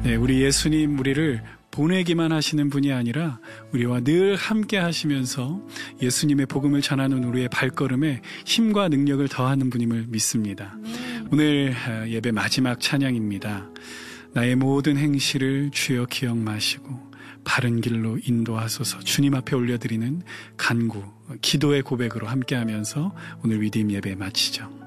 네, 우리 예수님 우리를 보내기만 하시는 분이 아니라 우리와 늘 함께 하시면서 예수님의 복음을 전하는 우리의 발걸음에 힘과 능력을 더하는 분임을 믿습니다. 오늘 예배 마지막 찬양입니다. 나의 모든 행실을 주여 기억 마시고 바른 길로 인도하소서. 주님 앞에 올려드리는 간구, 기도의 고백으로 함께하면서 오늘 위대임 예배 마치죠.